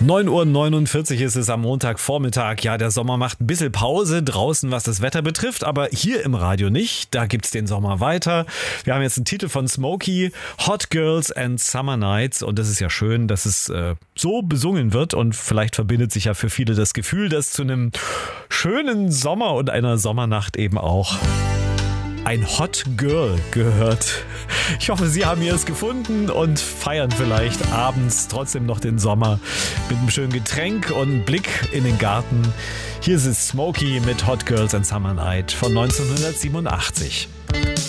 9:49 Uhr ist es am Montagvormittag. Ja, der Sommer macht ein bisschen Pause draußen, was das Wetter betrifft, aber hier im Radio nicht. Da gibt's den Sommer weiter. Wir haben jetzt einen Titel von Smokey, Hot Girls and Summer Nights, und das ist ja schön, dass es so besungen wird, und vielleicht verbindet sich ja für viele das Gefühl, dass zu einem schönen Sommer und einer Sommernacht eben auch ein Hot Girl gehört. Ich hoffe, Sie haben es gefunden und feiern vielleicht abends trotzdem noch den Sommer mit einem schönen Getränk und einem Blick in den Garten. Hier ist es Smokey mit Hot Girls and Summer Night von 1987.